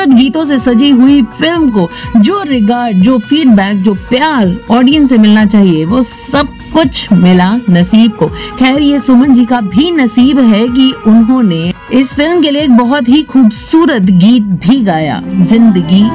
खूबसूरत गीतों से सजी हुई फिल्म को जो रिगार्ड, जो फीडबैक, जो प्यार ऑडियंस से मिलना चाहिए वो सब कुछ मिला नसीब को। खैर ये सुमन जी का भी नसीब है कि उन्होंने इस फिल्म के लिए एक बहुत ही खूबसूरत गीत भी गाया, जिंदगी